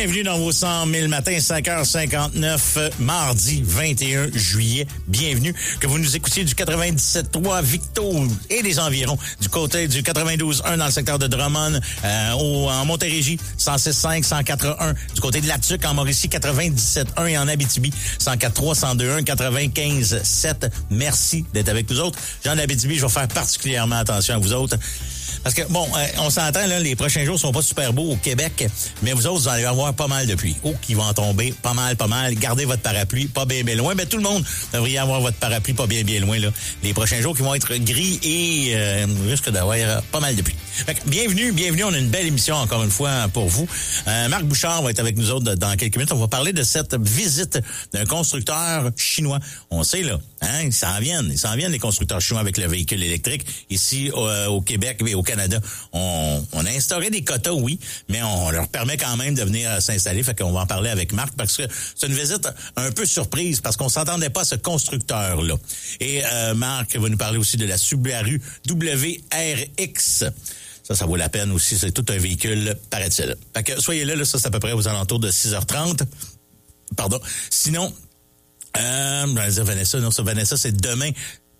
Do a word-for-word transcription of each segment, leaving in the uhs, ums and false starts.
Bienvenue dans vos cent mille matins, cinq heures cinquante-neuf, mardi vingt et un juillet. Bienvenue. Que vous nous écoutiez du quatre-vingt-dix-sept trois Victo et des environs, du côté du quatre-vingt-douze un dans le secteur de Drummond, euh, au, en Montérégie, cent six cinq, cent quatre un, du côté de La Tuque, en Mauricie, quatre-vingt-dix-sept un et en Abitibi, cent quatre trois, cent deux un, quatre-vingt-quinze sept. Merci d'être avec nous autres. Jean d'Abitibi, je vais faire particulièrement attention à vous autres. Parce que, bon, euh, on s'entend, là, les prochains jours sont pas super beaux au Québec, mais vous autres, vous allez avoir pas mal de pluie. Oh, qui va en tomber, pas mal, pas mal. Gardez votre parapluie, pas bien, bien loin. Mais tout le monde devrait avoir votre parapluie pas bien, bien loin, là. Les prochains jours qui vont être gris et euh, risque d'avoir euh, pas mal de pluie. Fait que, bienvenue, bienvenue. On a une belle émission, encore une fois, pour vous. Euh, Marc Bouchard va être avec nous autres dans quelques minutes. On va parler de cette visite d'un constructeur chinois. On sait, là, hein, ils s'en viennent. Ils s'en viennent, les constructeurs chinois, avec le véhicule électrique. Ici, euh, au Québec et au Canada, on, on a instauré des quotas, oui, mais on leur permet quand même de venir s'installer. Fait qu'on va en parler avec Marc parce que c'est une visite un peu surprise parce qu'on s'entendait pas à ce constructeur-là. Et euh, Marc va nous parler aussi de la Subaru W R X. Ça, ça vaut la peine aussi. C'est tout un véhicule, paraît-il. Fait que soyez là, là, ça c'est à peu près aux alentours de six heures trente. Pardon. Sinon, euh, je vais dire Vanessa, non, ça, Vanessa, c'est demain.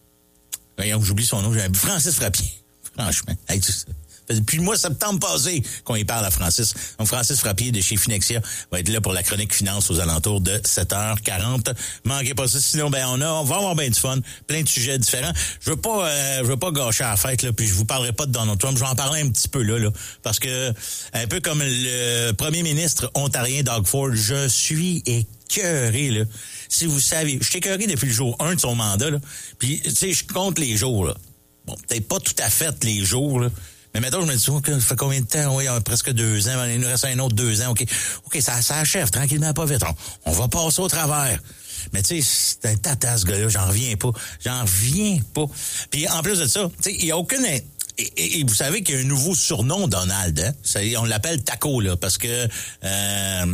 Voyons, j'oublie son nom. Francis Frappier. Franchement. Hey, depuis le mois de septembre passé qu'on y parle à Francis. Donc, Francis Frappier de chez Finexia va être là pour la chronique finance aux alentours de sept heures quarante. Manquez pas ça. Sinon, ben, on a, on va avoir bien du fun. Plein de sujets différents. Je veux pas, euh, je veux pas gâcher la fête, là, puis je vous parlerai pas de Donald Trump. Je vais en parler un petit peu, là, là. Parce que, un peu comme le premier ministre ontarien Doug Ford, je suis écœuré, là. Si vous savez, je suis écœuré depuis le jour un de son mandat, là. Puis, tu sais, je compte les jours, là. Bon, peut-être pas tout à fait les jours, là. Mais maintenant, je me dis, oh, ça fait combien de temps? Oui, presque deux ans. Il nous reste un autre deux ans. OK, OK, ça, ça achève tranquillement, pas vite. On, on va passer au travers. Mais tu sais, c'est un tata, ce gars-là. J'en reviens pas. J'en reviens pas. Puis en plus de ça, tu sais, il y a aucune... Et, et, et vous savez qu'il y a un nouveau surnom, Donald. Hein? Ça, on l'appelle Taco, là, parce que... Euh,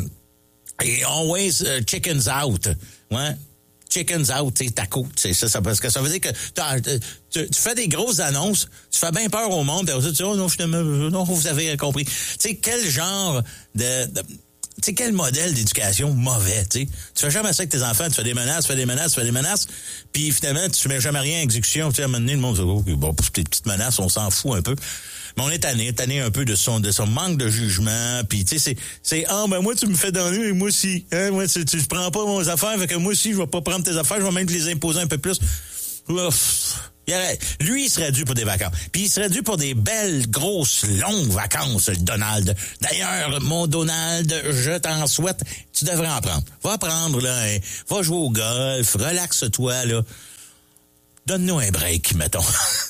et always uh, chickens out. Ouais. Chickens out, tu sais, taco, c'est ça, ça, parce que ça veut dire que tu, tu fais des grosses annonces, tu fais bien peur au monde, puis tu dis, oh non, finalement, non, vous avez compris. Tu sais, quel genre de, de tu sais, quel modèle d'éducation mauvais, tu sais. Tu fais jamais ça avec tes enfants, tu fais des menaces, tu fais des menaces, tu fais des menaces, puis finalement, tu mets jamais rien en exécution, tu sais, à un moment donné, le monde dit, oh, bon, pour tes petites menaces, on s'en fout un peu. Mais on est tanné, tanné un peu de son, de son manque de jugement. Puis tu sais, c'est, c'est, ah ben moi tu me fais donner, et moi aussi, hein, moi tu, tu prends pas mes affaires, fait que moi aussi je vais pas prendre tes affaires, je vais même te les imposer un peu plus. Ouf. Il aurait, lui, il serait dû pour des vacances. Puis il serait dû pour des belles, grosses, longues vacances, le Donald. D'ailleurs, mon Donald, je t'en souhaite, tu devrais en prendre. Va prendre, là, hein, va jouer au golf, relaxe-toi, là. Donne-nous un break, mettons.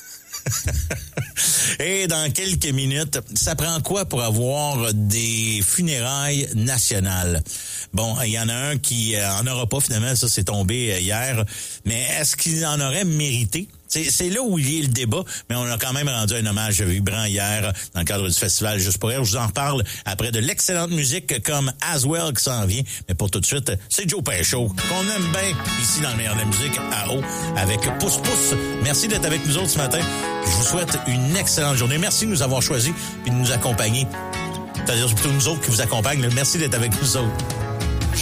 Et dans quelques minutes, ça prend quoi pour avoir des funérailles nationales? Bon, il y en a un qui euh, en aura pas finalement, ça c'est tombé euh, hier, mais est-ce qu'il en aurait mérité? C'est, c'est là où il y a le débat, mais on a quand même rendu un hommage vibrant hier dans le cadre du festival Juste pour elle. Je vous en reparle après de l'excellente musique comme Aswell qui s'en vient. Mais pour tout de suite, c'est Joe Pinchot, qu'on aime bien ici dans le meilleur de la musique à eau avec Pouce Pouce. Merci d'être avec nous autres ce matin. Je vous souhaite une excellente journée. Merci de nous avoir choisis et de nous accompagner. C'est-à-dire, c'est plutôt nous autres qui vous accompagnent. Merci d'être avec nous autres.